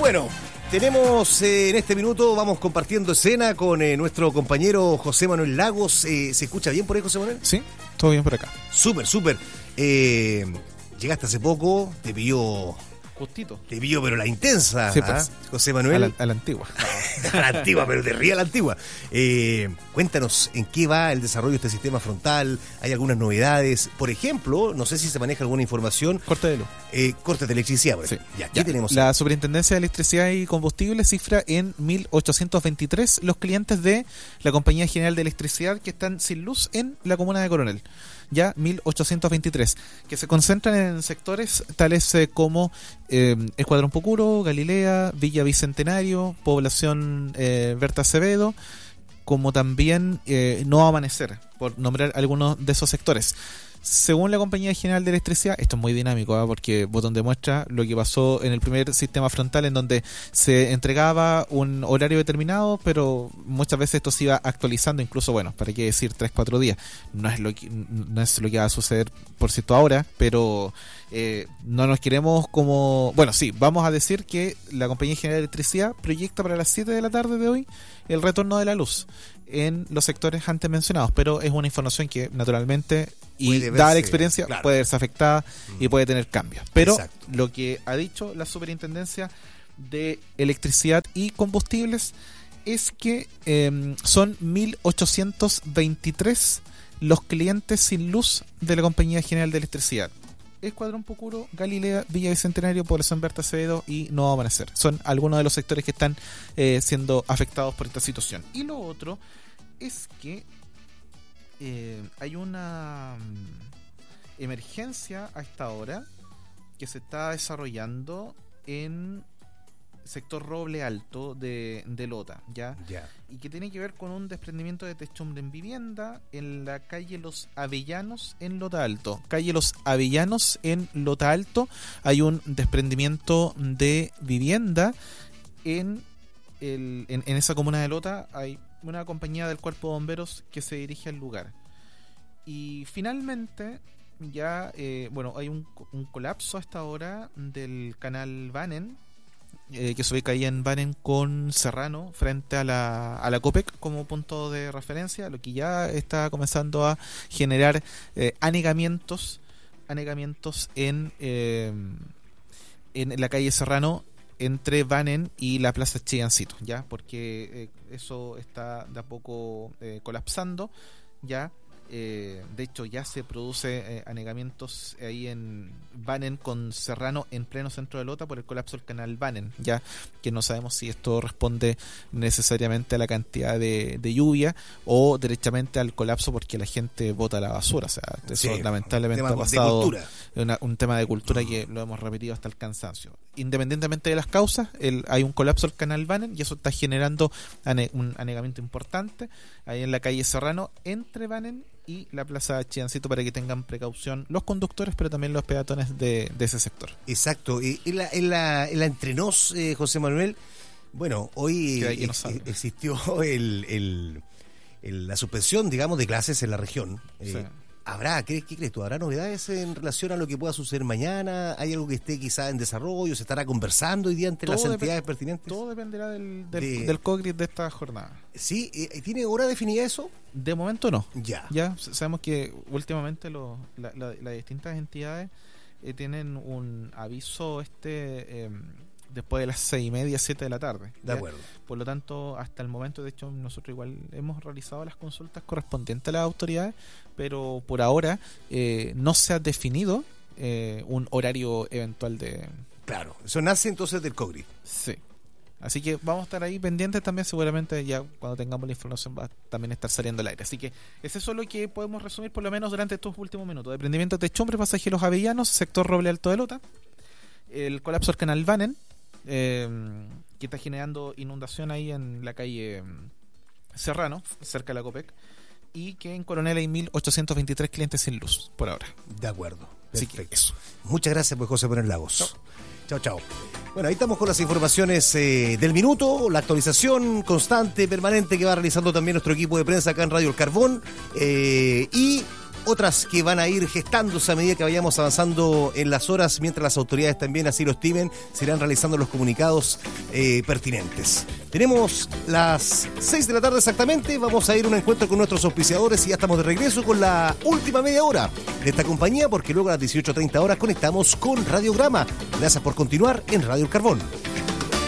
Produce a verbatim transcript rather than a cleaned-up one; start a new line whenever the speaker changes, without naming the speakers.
Bueno, tenemos eh, en este minuto, vamos compartiendo escena con eh, nuestro compañero José Manuel Lagos. Eh, ¿Se escucha bien por ahí, José Manuel?
Sí, todo bien por acá.
Súper, súper. Eh, llegaste hace poco, te pilló...
Justito.
Te pilló, pero la intensa,
sí, pues,
¿ah? José Manuel.
A la, a la antigua.
A la antigua, pero te ríe a la antigua. Eh, cuéntanos, ¿en qué va el desarrollo de este sistema frontal? ¿Hay algunas novedades? Por ejemplo, no sé si se maneja alguna información.
Corte de luz.
Eh, cortes de electricidad, por ejemplo.
Sí.
Ya, ¿qué
ya.
tenemos?
La Superintendencia de Electricidad y Combustible cifra en mil ochocientos veintitrés los clientes de la Compañía General de Electricidad que están sin luz en la comuna de Coronel. Ya mil ochocientos veintitrés, que se concentran en sectores tales eh, como eh, Escuadrón Pucuro, Galilea, Villa Bicentenario, Población eh, Berta Acevedo, como también eh, No Amanecer, por nombrar algunos de esos sectores. Según la Compañía General de Electricidad, esto es muy dinámico, ¿eh? Porque botón demuestra lo que pasó en el primer sistema frontal, en donde se entregaba un horario determinado, pero muchas veces esto se iba actualizando, incluso, bueno, para qué decir tres, cuatro días. No es lo que, no es lo que va a suceder, por cierto, ahora, pero eh, no nos queremos como... Bueno, sí, vamos a decir que la Compañía General de Electricidad proyecta para las siete de la tarde de hoy el retorno de la luz en los sectores antes mencionados, pero es una información que naturalmente y dada la experiencia, claro, puede verse afectada mm. y puede tener cambios. Pero exacto, lo que ha dicho la Superintendencia de Electricidad y Combustibles es que eh, son mil ochocientos veintitrés los clientes sin luz de la Compañía General de Electricidad. Escuadrón Pucuro, Galilea, Villa Bicentenario, Población Berta Acevedo y No Amanecer. Son algunos de los sectores que están eh, siendo afectados por esta situación. Y lo otro es que eh, hay una um, emergencia a esta hora que se está desarrollando en sector Roble Alto de, de Lota, ¿ya?
Yeah.
Y que tiene que ver con un desprendimiento de techumbre en vivienda en la calle Los Avellanos en Lota Alto. Calle Los Avellanos en Lota Alto hay un desprendimiento de vivienda en, el, en, en esa comuna de Lota. Hay una compañía del Cuerpo de Bomberos que se dirige al lugar. Y finalmente ya, eh, bueno, hay un, un colapso a esta hora del canal Banen, Eh, que se ubica ahí en Banen con Serrano frente a la, a la COPEC como punto de referencia, lo que ya está comenzando a generar eh, anegamientos anegamientos en eh, en la calle Serrano entre Banen y la Plaza Chillancito, ya, porque eh, eso está de a poco eh, colapsando, ya. Eh, de hecho ya se produce eh, anegamientos ahí en Banen con Serrano en pleno centro de Lota por el colapso del canal Banen, ya que no sabemos si esto responde necesariamente a la cantidad de, de lluvia o derechamente al colapso porque la gente bota la basura. O sea, eso sí, lamentablemente ha pasado una, un tema de cultura que lo hemos repetido hasta el cansancio. Independientemente de las causas, el, hay un colapso del canal Banen y eso está generando ane, un anegamiento importante ahí en la calle Serrano entre Banen y la Plaza Chillancito, para que tengan precaución los conductores, pero también los peatones de, de ese sector.
Exacto. Y en la, en la, en la entrenos, eh, José Manuel, bueno, hoy eh, no eh, existió el, el, el, la suspensión, digamos, de clases en la región. Eh, sí. ¿Habrá, qué, qué crees tú? ¿Habrá novedades en relación a lo que pueda suceder mañana? ¿Hay algo que esté quizá en desarrollo? ¿Se estará conversando hoy día entre todo las entidades dep- pertinentes?
Todo dependerá del, del, de... del COGRIS de esta jornada.
¿Sí? ¿Tiene hora definida eso?
De momento no.
Ya.
Ya sabemos que últimamente los, la, la, las distintas entidades eh, tienen un aviso este... Eh, después de las seis y media, siete de la tarde.
De acuerdo.
Por lo tanto, hasta el momento, de hecho, nosotros igual hemos realizado las consultas correspondientes a las autoridades, pero por ahora eh, no se ha definido eh, un horario eventual de...
Claro, eso nace entonces del COGRI.
Sí. Así que vamos a estar ahí pendientes también, seguramente ya cuando tengamos la información va a también estar saliendo al aire. Así que es eso lo que podemos resumir por lo menos durante estos últimos minutos. Desprendimiento de techumbre, pasajeros Avellanos, sector Roble Alto de Lota, el colapso del canal Banen, Eh, que está generando inundación ahí en la calle Serrano, cerca de la COPEC, y que en Coronel hay mil ochocientos veintitrés clientes sin luz por ahora.
De acuerdo.
Así que eso.
Muchas gracias, pues, José Manuel Lagos. Chao. Chao, chao. Bueno, ahí estamos con las informaciones eh, del minuto, la actualización constante, permanente que va realizando también nuestro equipo de prensa acá en Radio El Carbón. Eh, y otras que van a ir gestándose a medida que vayamos avanzando en las horas, mientras las autoridades también así lo estimen, se irán realizando los comunicados eh, pertinentes. Tenemos las seis de la tarde exactamente, vamos a ir a un encuentro con nuestros auspiciadores y ya estamos de regreso con la última media hora de esta compañía, porque luego a las dieciocho treinta horas conectamos con Radiograma. Gracias por continuar en Radio El Carbón.